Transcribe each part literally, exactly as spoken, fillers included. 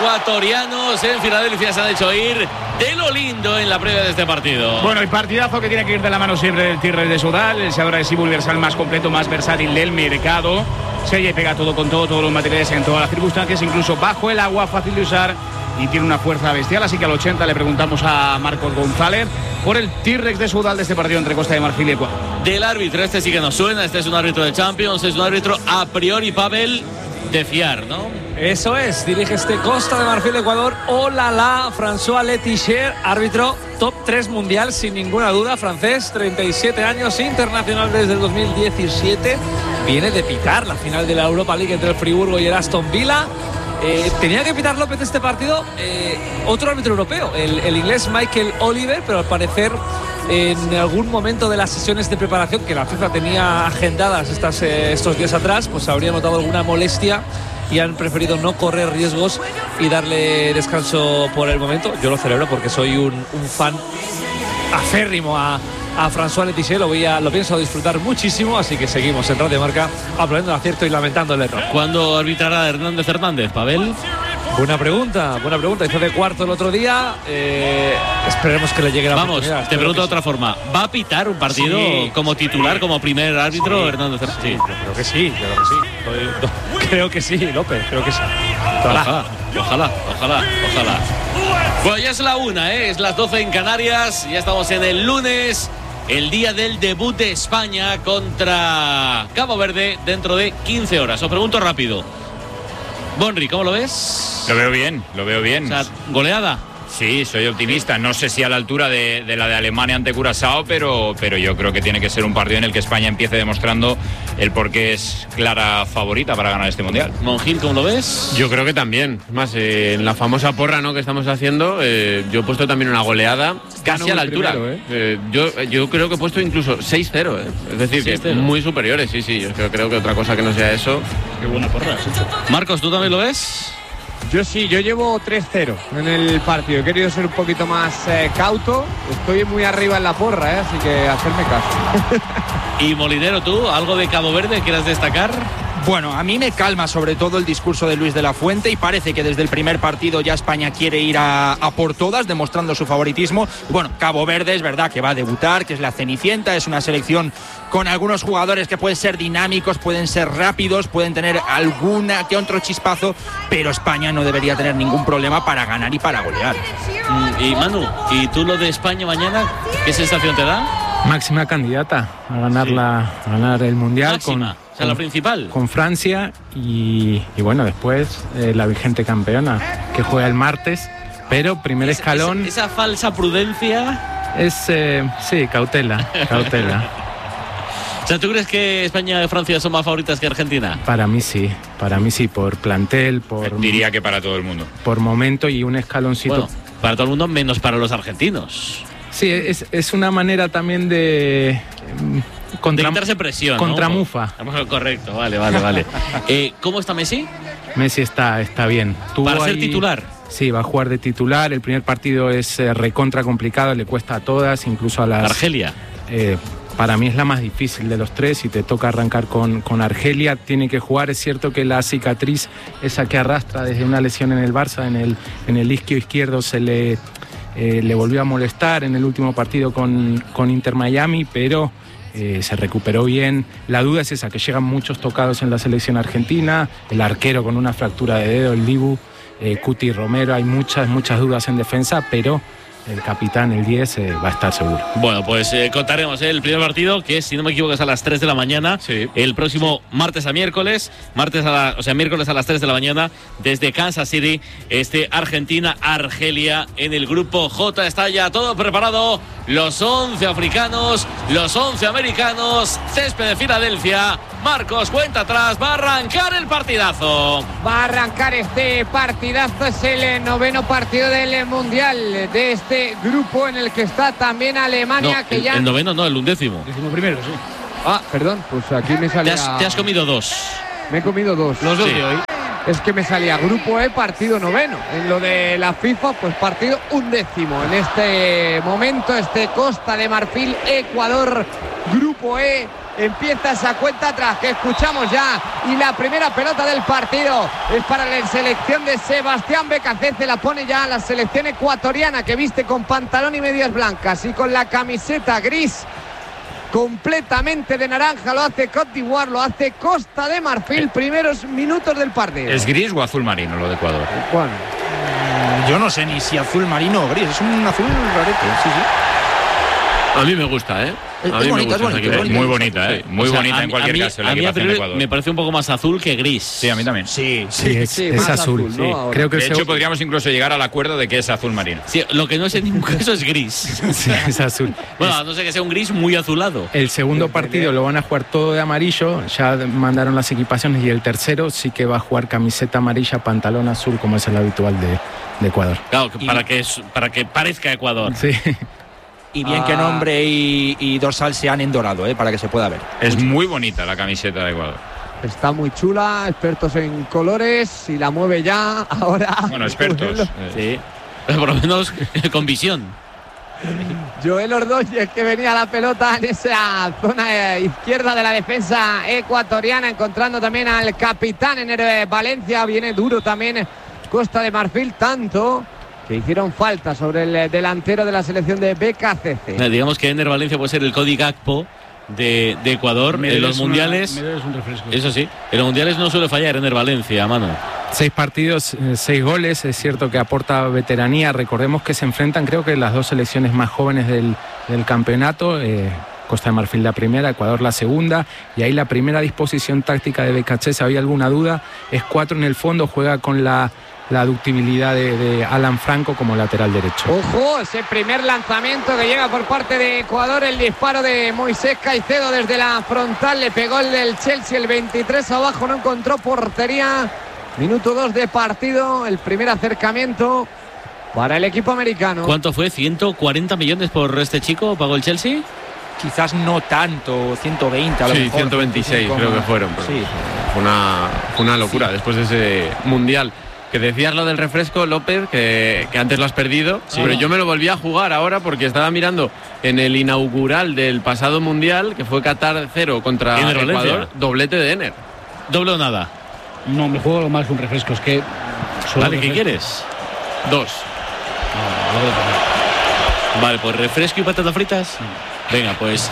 ecuatorianos en Filadelfia se han hecho ir de lo lindo en la previa de este partido. Bueno, el partidazo que tiene que ir de la mano siempre del Tigres de Sudal, el sabor adhesivo universal más completo, más versátil del mercado. Sella y pega todo con todo, todos los materiales en todas las circunstancias, incluso bajo el agua, fácil de usar y tiene una fuerza bestial. Así que al ochenta le preguntamos a Marcos González por el Tigres de Sudal de este partido entre Costa de Marfil y Ecuador. Del árbitro, este sí que nos suena, este es un árbitro de Champions, es un árbitro a priori, Pavel, de fiar, ¿no? Eso es, dirige este Costa de Marfil Ecuador. Hola, la François Letizia, árbitro top tres mundial sin ninguna duda, francés, treinta y siete años, internacional desde el dos mil diecisiete. Viene de pitar la final de la Europa League entre el Friburgo y el Aston Villa. Eh, tenía que pitar López este partido eh, otro árbitro europeo, el, el inglés Michael Oliver, pero al parecer en algún momento de las sesiones de preparación que la FIFA tenía agendadas estas, eh, estos días atrás, pues habría notado alguna molestia y han preferido no correr riesgos y darle descanso por el momento. Yo lo celebro porque soy un, un fan aférrimo a, a François Letizia, lo, voy a, lo pienso disfrutar muchísimo, así que seguimos en Radio Marca aplaudiendo el acierto y lamentando el error. ¿Cuándo arbitrará Hernández Hernández, Pavel? Buena pregunta, buena pregunta. Hizo de cuarto el otro día. Eh, esperemos que le llegue la Vamos, te pregunto de otra forma. ¿Va a pitar un partido sí, como titular, sí, como primer árbitro, sí, Hernández Hernández? Sí, yo creo que sí, yo creo que sí. Creo que sí, López, creo que sí. Ojalá, ojalá, ojalá, ojalá. Bueno, ya es la una, ¿eh? Es las doce en Canarias. Ya estamos en el lunes, el día del debut de España contra Cabo Verde dentro de quince horas. Os pregunto rápido. Bonri, ¿cómo lo ves? Lo veo bien, lo veo bien. O sea, goleada. Sí, soy optimista. No sé si a la altura de, de la de Alemania ante Curazao, pero, pero yo creo que tiene que ser un partido en el que España empiece demostrando el por qué es clara favorita para ganar este Mundial. Monjil, ¿cómo lo ves? Yo creo que también. Más, eh, en la famosa porra, ¿no?, que estamos haciendo, eh, yo he puesto también una goleada casi a la altura. Primero, ¿eh? Eh, yo, yo creo que he puesto incluso seis cero, ¿eh? Es decir, seis cero. Que muy superiores, sí, sí. Yo creo, creo que otra cosa que no sea eso. Qué buena porra. Marcos, ¿tú también lo ves? Yo sí, yo llevo tres cero en el partido. He querido ser un poquito más eh, cauto. Estoy muy arriba en la porra, ¿eh? Así que hacerme caso. Y Molinero, ¿tú? ¿Algo de Cabo Verde quieras destacar? Bueno, a mí me calma sobre todo el discurso de Luis de la Fuente y parece que desde el primer partido ya España quiere ir a, a por todas, demostrando su favoritismo. Bueno, Cabo Verde es verdad que va a debutar, que es la Cenicienta, es una selección con algunos jugadores que pueden ser dinámicos, pueden ser rápidos, pueden tener alguna que otro chispazo, pero España no debería tener ningún problema para ganar y para golear. Y Manu, ¿y tú lo de España mañana? ¿Qué sensación te da? Máxima candidata a ganar, sí. la, a ganar el Mundial. Máxima. Con, O sea, la principal. Con Francia y, y bueno, después eh, la vigente campeona que juega el martes, pero primer es, escalón. Esa, esa falsa prudencia. Es, eh, sí, cautela, cautela. O sea, ¿tú crees que España y Francia son más favoritas que Argentina? Para mí sí, para mí sí, por plantel, por... Diría que para todo el mundo. Por momento y un escaloncito. Bueno, para todo el mundo menos para los argentinos. Sí, es, es una manera también de... Contra, de quitarse presión, contra ¿no? Mufa. Correcto, vale, vale, vale. eh, ¿Cómo está Messi? Messi está, está bien. Tuvo ¿Para ahí, ser titular? Sí, va a jugar de titular. El primer partido es eh, recontra complicado, le cuesta a todas, incluso a las... Argelia. Eh, para mí es la más difícil de los tres y te toca arrancar con, con Argelia. Tiene que jugar, es cierto que la cicatriz, esa que arrastra desde una lesión en el Barça, en el, en el isquio izquierdo, se le, eh, le volvió a molestar en el último partido con, con Inter Miami, pero... Eh, se recuperó bien. La duda es esa, que llegan muchos tocados en la selección argentina, el arquero con una fractura de dedo, el Dibu, eh, Cuti Romero, hay muchas, muchas dudas en defensa, pero el capitán, el diez, eh, va a estar seguro. Bueno, pues eh, contaremos eh, el primer partido, que si no me equivoco es a las tres de la mañana, sí. El próximo sí. martes a miércoles, martes a la, o sea, miércoles a las tres de la mañana, desde Kansas City, este Argentina-Argelia en el grupo J. Está ya todo preparado, los once africanos, los once americanos, césped de Filadelfia. Marcos, cuenta atrás, va a arrancar el partidazo. Va a arrancar este partidazo, es el noveno partido del Mundial de este grupo en el que está también Alemania, no, que el, ya... El noveno no, el undécimo. Décimo primero, sí. Ah, perdón, pues aquí me salía... Te has, te has comido dos. Me he comido dos. Los dos sí. de hoy. Es que me salía grupo E, partido noveno. En lo de la FIFA, pues partido undécimo. En este momento, este Costa de Marfil, Ecuador, grupo E, empieza esa cuenta atrás que escuchamos ya, y la primera pelota del partido es para la selección de Sebastián Becacece. La pone ya la selección ecuatoriana, que viste con pantalón y medias blancas y con la camiseta gris completamente de naranja. Lo hace Côte d'Ivoire, lo hace Costa de Marfil, primeros minutos del partido. ¿Es gris o azul marino lo de Ecuador? Bueno, yo no sé ni si azul marino o gris, es un azul rarete, sí, sí. A mí me gusta, ¿eh? A Es mí bonita, me es gusta. bonita, Aquí. es Muy bonita, ¿eh? Muy O sea, bonita a en mí- cualquier a mí, caso la a mí a equipación de priori Ecuador. me parece un poco más azul que gris. Sí, a mí también. Sí, Sí, es, sí, es más azul. azul, ¿no? Sí. Ahora. Creo que De el hecho, seg- podríamos incluso llegar al acuerdo de que es azul marino. Sí, lo que no es en ningún caso es gris. sí, es azul. Bueno, a no ser que sea un gris muy azulado. El segundo partido lo van a jugar todo de amarillo, ya mandaron las equipaciones, y el tercero sí que va a jugar camiseta amarilla, pantalón azul, como es el habitual de, de Ecuador. Claro, que para, que, es- para que parezca Ecuador. Sí. Y bien Ah. que nombre y, y dorsal sean en dorado, ¿eh? Para que se pueda ver. Es muy bonita la camiseta de Ecuador. está muy chula, expertos en colores, y la mueve ya ahora. Bueno, expertos. eh, Sí. Pero por lo menos con visión. Joel Ordóñez, que venía la pelota en esa zona izquierda de la defensa ecuatoriana, encontrando también al capitán en el Valencia. Viene duro también Costa de Marfil, tanto que hicieron falta sobre el delantero de la selección de B K C C. Eh, Digamos que Ener Valencia puede ser el Cody Gakpo de, de Ecuador en los mundiales. Es un refresco. Eso sí, en los mundiales no suele fallar Ener Valencia, mano. Seis partidos, eh, seis goles, es cierto que aporta veteranía. Recordemos que se enfrentan, creo que las dos selecciones más jóvenes del, del campeonato, eh, Costa de Marfil la primera, Ecuador la segunda, y ahí la primera disposición táctica de Becacé, si había alguna duda, es cuatro en el fondo, juega con la, la ductibilidad de, de Alan Franco como lateral derecho. Ojo, ese primer lanzamiento que llega por parte de Ecuador, el disparo de Moisés Caicedo desde la frontal, le pegó el del Chelsea, el veintitrés abajo, no encontró portería. Minuto dos de partido, el primer acercamiento para el equipo americano. ¿Cuánto fue? ¿ciento cuarenta millones por este chico? ¿Pagó el Chelsea? Quizás no tanto, ciento veinte a lo Sí, mejor. ciento veintiséis creo que fueron. pero Sí. Fue una, fue una locura después de ese mundial. Que decías lo del refresco, López, que, que antes lo has perdido, Sí. pero yo me lo volví a jugar ahora porque estaba mirando en el inaugural del pasado mundial, que fue Qatar cero contra Ener Ecuador, Valencia. doblete de Ener. ¿Doble o nada? No, me juego más que un refresco, es que... solo Vale, ¿qué refresco. quieres? Dos. No, no, no, no. Vale, pues refresco y patatas fritas. Venga, pues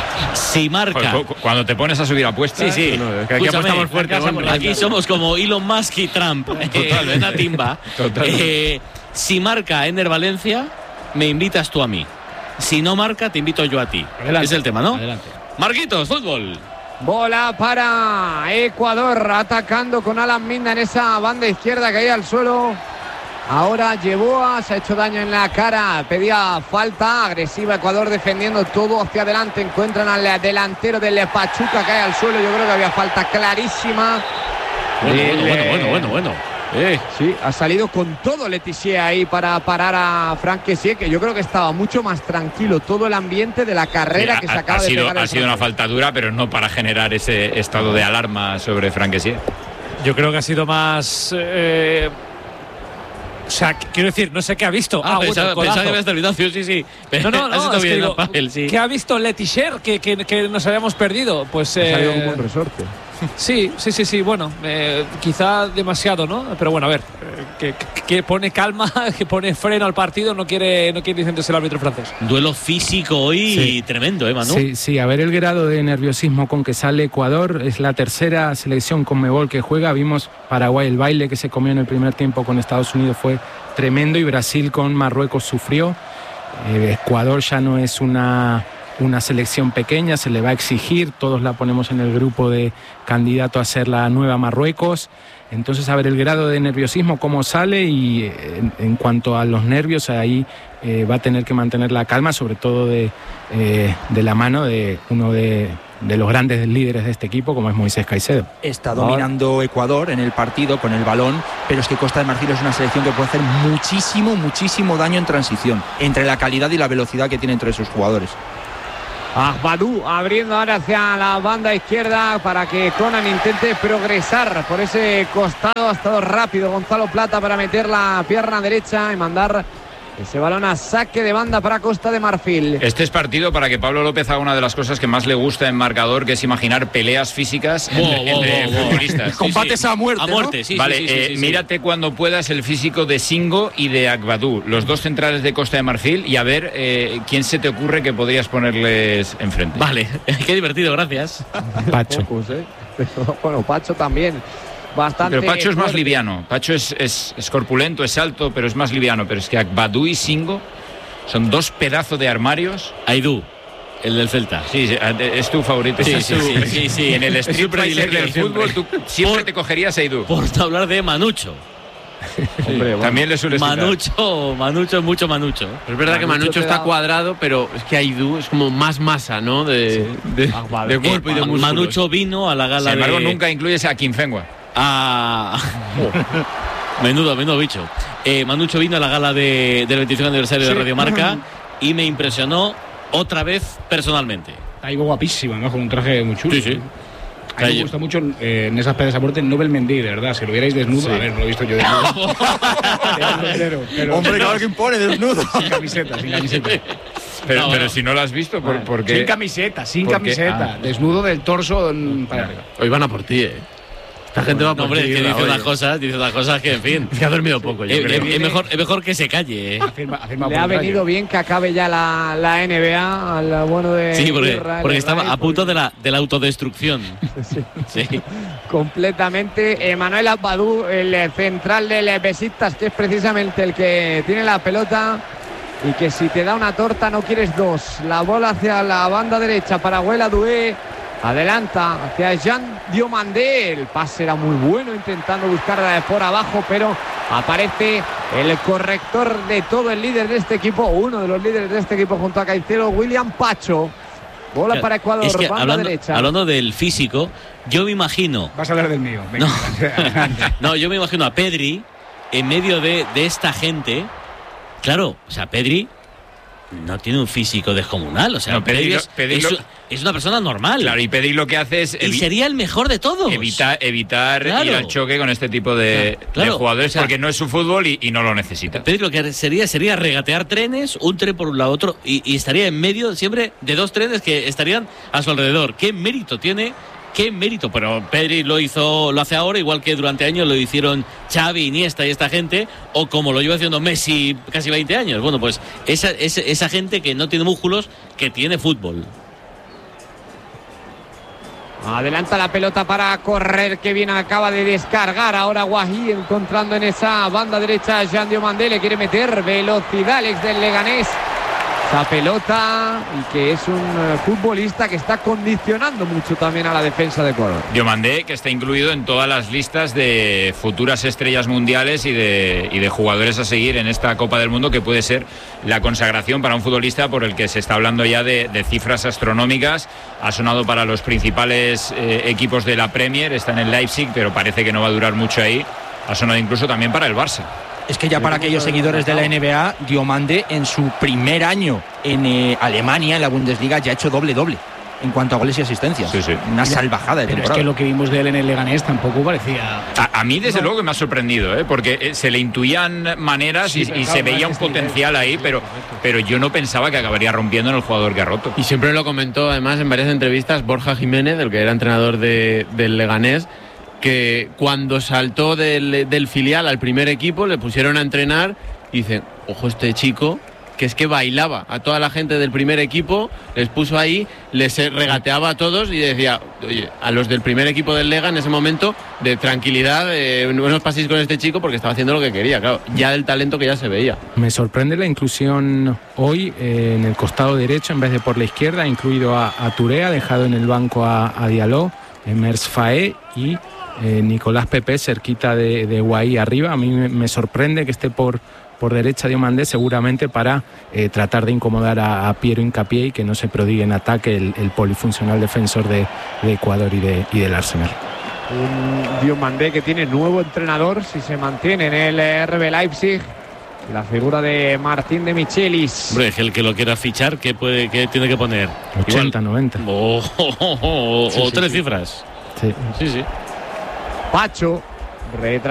si marca. Cu- cu- Cuando te pones a subir apuestas. Sí, sí. Bueno, es que aquí Escúchame, apostamos fuerte, aquí, hombre. aquí somos como Elon Musk y Trump. eh, una timba. Eh, si marca Ener Valencia, me invitas tú a mí. Si no marca, te invito yo a ti. Adelante. Es el tema, ¿no? Adelante. Marquitos, fútbol. Bola para Ecuador, atacando con Alan Minda en esa banda izquierda, caía al suelo. Ahora Yeboah se ha hecho daño en la cara, pedía falta, agresiva Ecuador defendiendo todo hacia adelante. Encuentran al delantero del Pachuca, cae al suelo. Yo creo que había falta clarísima. Bueno, del, bueno, bueno, eh, bueno, bueno, bueno. Eh, Sí, ha salido con todo Letizier ahí para parar a Franck Kessié, que yo creo que estaba mucho más tranquilo todo el ambiente de la carrera Sí, que ha, se acaba ha de sido, pegar el ha sido una francés. falta dura, pero no para generar ese estado de alarma sobre Franck Kessié. Yo creo que ha sido más... eh, o sea, qu- quiero decir, no sé qué ha visto. ah, Ah, bueno, pensaba, el codazo. pensaba que habías terminado, sí, sí, sí. No, no, Has no, estado es que bien, digo, Rafael, sí. ¿qué ha visto Letizier que, que, que nos habíamos perdido? Pues Ha salido un eh, buen resorte. sí, sí, sí, sí, bueno, eh, quizá demasiado, ¿no? Pero bueno, a ver, eh, que, que- que pone calma, que pone freno al partido, no quiere, no quiere licenciarse el árbitro francés. Duelo físico hoy Sí. tremendo, ¿eh, Manu? Sí, sí, a ver el grado de nerviosismo con que sale Ecuador. Es la tercera selección Conmebol que juega. Vimos Paraguay, el baile que se comió en el primer tiempo con Estados Unidos fue tremendo, y Brasil con Marruecos sufrió. Eh, Ecuador ya no es una, una selección pequeña, se le va a exigir. Todos la ponemos en el grupo de candidato a ser la nueva Marruecos. Entonces, a ver el grado de nerviosismo, cómo sale, y eh, en, en cuanto a los nervios, ahí eh, va a tener que mantener la calma, sobre todo de, eh, de la mano de uno de, de los grandes líderes de este equipo, como es Moisés Caicedo. Está dominando Ecuador en el partido con el balón, pero es que Costa de Marfil es una selección que puede hacer muchísimo, muchísimo daño en transición, entre la calidad y la velocidad que tiene entre sus jugadores. Ahmadou abriendo ahora hacia la banda izquierda para que Conan intente progresar por ese costado. Ha estado rápido Gonzalo Plata para meter la pierna derecha y mandar Ese balón a saque de banda para Costa de Marfil. Este es partido para que Pablo López haga una de las cosas que más le gusta en marcador, que es imaginar peleas físicas Wow, entre, wow, entre wow, wow. futbolistas. Sí, Combates sí. a muerte, A muerte, ¿no? sí, Vale, sí, sí, eh, sí, sí. mírate cuando puedas el físico de Singo y de Agbadou, los dos centrales de Costa de Marfil, y a ver eh, quién se te ocurre que podrías ponerles enfrente. Vale, qué divertido, gracias. Pacho. Pocos, ¿eh? Pero, bueno, Pacho también. Bastante. Pero Pacho es más fuerte. liviano. Pacho es, es, es corpulento, es alto, pero es más liviano. Pero es que Agbadou y Singo son dos pedazos de armarios. Aidú, el del Celta. Sí, es tu favorito. Sí, Es sí, tu- sí, sí, sí. En el Es Street su Fighter privilegio del siempre. fútbol tú siempre Por- te cogerías a Aidú. Por no hablar de Manucho. Hombre, bueno. También le suele Manucho, Manucho, mucho Manucho. Es verdad que Manucho Manucho te está da- cuadrado, pero es que Aidú es como más masa, ¿no? De, de, Ah, vale. de cuerpo y de Ma- músculos. Manucho vino a la gala Sin embargo, de... nunca incluyes a Kinfengua. Ah, menudo, menudo bicho. Eh, Manucho vino a la gala de, del veinticinco aniversario de Radio Marca y me impresionó otra vez personalmente. Está ahí guapísima, ¿no? Con un traje muy chulo. Sí, sí. A mí me gusta mucho eh, en esas pedas a muerte Nobel Mendy, de verdad. Si lo vierais desnudo, a ver, no lo he visto yo desnudo. pero, pero, Hombre, claro que impone desnudo. sin camiseta, sin camiseta. Pero, No, pero no. si no lo has visto, ¿por, por qué? Sin camiseta, sin ¿Por qué? camiseta. Ah. Desnudo del torso mm, para arriba. Hoy van a por ti, ¿eh? Esta gente va No, por hombre, ti. es que Raúl. dice unas cosas, dice unas cosas que, en fin. Es que ha dormido poco, yo Es, creo. es- es mejor, es mejor que se calle. ¿eh? Afirma, afirma Le por ha el rayo. venido bien que acabe ya la, la N B A al bueno de Sí, porque, Israel porque estaba Israel, a punto porque- de la, de la autodestrucción. Sí. completamente. Emanuel Agbadou, el central del Besiktas, que es precisamente el que tiene la pelota y que si te da una torta no quieres dos. La bola hacia la banda derecha para Huela Doué. Adelanta hacia Jean Diomandé. El pase era muy bueno, intentando buscar por abajo, pero aparece el corrector de todo, el líder de este equipo, uno de los líderes de este equipo junto a Caicedo, William Pacho. Bola para Ecuador, Es que banda hablando, derecha. hablando del físico, yo me imagino. Vas a hablar del mío. Venga, adelante. No, yo me imagino a Pedri en medio de, de esta gente. Claro, o sea, Pedri no tiene un físico descomunal. O sea, No, Pedri Pedri, lo- es, Pedri es- lo- es una persona normal. Claro, y Pedri lo que hace es y evi- sería el mejor de todos. evita- evitar Claro. ir al choque con este tipo de, Claro, de jugadores, o sea, porque no es su fútbol y, y no lo necesita. Pedri lo que sería sería regatear trenes, un tren por un lado otro, y, y estaría en medio siempre de dos trenes que estarían a su alrededor. ¿Qué mérito tiene? ¿Qué mérito? Pero Pedri lo hizo, lo hace ahora, igual que durante años lo hicieron Xavi, Iniesta y esta gente, o como lo lleva haciendo Messi casi veinte años. Bueno, pues esa, esa, esa gente que no tiene músculos, que tiene fútbol. Adelanta la pelota para correr, que bien acaba de descargar ahora Guají, encontrando en esa banda derecha a Jean Diomandé, le quiere meter velocidad Alex del Leganés. Esa pelota, y que es un eh, futbolista que está condicionando mucho también a la defensa de Ecuador. Diomandé, que está incluido en todas las listas de futuras estrellas mundiales y de, y de jugadores a seguir en esta Copa del Mundo, que puede ser la consagración para un futbolista por el que se está hablando ya de, de cifras astronómicas. Ha sonado para los principales eh, equipos de la Premier, está en el Leipzig, pero parece que no va a durar mucho ahí. Ha sonado incluso también para el Barça. Es que ya para aquellos seguidores de la N B A, Diomandé en su primer año en eh, Alemania, en la Bundesliga, ya ha hecho doble-doble en cuanto a goles y asistencias. Sí, sí. Una salvajada de Pero es temporada. que lo que vimos de él en el Leganés tampoco parecía. A, a mí, desde luego, que me ha sorprendido, ¿eh? Porque eh, se le intuían maneras Sí, y, pero y claro, se veía no un es este potencial nivel. ahí, Sí, pero, correcto. pero yo no pensaba que acabaría rompiendo en el jugador que ha roto. Y siempre lo comentó, además, en varias entrevistas, Borja Jiménez, el que era entrenador de, del Leganés, que cuando saltó del, del filial al primer equipo, le pusieron a entrenar y dicen, ojo, este chico, que es que bailaba a toda la gente del primer equipo, les puso ahí, les regateaba a todos y decía, oye, a los del primer equipo del Lega en ese momento, de tranquilidad, de, no os paséis con este chico porque estaba haciendo lo que quería, claro, ya del talento que ya se veía. Me sorprende la inclusión hoy eh, en el costado derecho en vez de por la izquierda, ha incluido a, a Touré, ha dejado en el banco a, a Diallo, Emers Faé y eh, Nicolás Pepe cerquita de, de Guaí arriba. A mí me, me sorprende que esté por, por derecha Diomandé, seguramente para eh, tratar de incomodar a, a Piero Hincapié y que no se prodigue en ataque el, el polifuncional defensor de, de Ecuador y, de, y del Arsenal. Un Diomandé que tiene nuevo entrenador, si se mantiene en el R B Leipzig, la figura de Martín de Michelis. Hombre, el que lo quiera fichar, ¿qué, puede, qué tiene que poner? ochenta, noventa. O, o- o- o Sí, sí, tres sí. cifras. Sí. Sí, sí. Pacho, retra